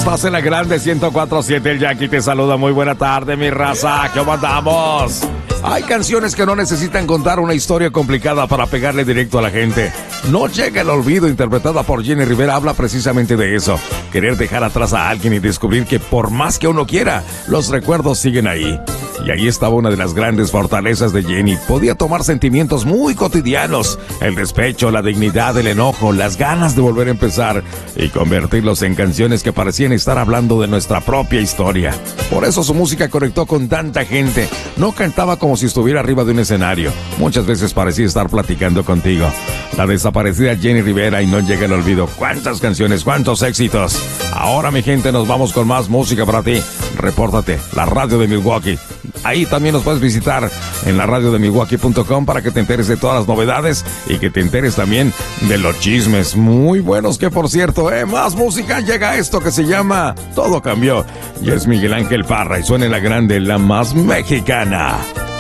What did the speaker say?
Estás en la grande 104.7, el Jackie te saluda. Muy buena tarde, mi raza. ¿Cómo andamos? Hay canciones que no necesitan contar una historia complicada para pegarle directo a la gente. No llega el olvido, interpretada por Jenny Rivera, habla precisamente de eso. Querer dejar atrás a alguien y descubrir que por más que uno quiera, los recuerdos siguen ahí. Y ahí estaba una de las grandes fortalezas de Jenny. Podía tomar sentimientos muy cotidianos: el despecho, la dignidad, el enojo, las ganas de volver a empezar, y convertirlos en canciones que parecían estar hablando de nuestra propia historia. Por eso su música conectó con tanta gente. No cantaba como si estuviera arriba de un escenario. Muchas veces parecía estar platicando contigo. La desaparecida Jenny Rivera, y no llega el olvido. ¿Cuántas canciones, cuántos éxitos? Ahora, mi gente, nos vamos con más música para ti. Repórtate, la radio de Milwaukee. Ahí también nos puedes visitar en la radio de Milwaukee.com para que te enteres de todas las novedades y que te enteres también de los chismes muy buenos, que por cierto, más música. Llega esto que se llama Todo Cambió, y es Miguel Ángel Parra, y suena en la grande, la más mexicana.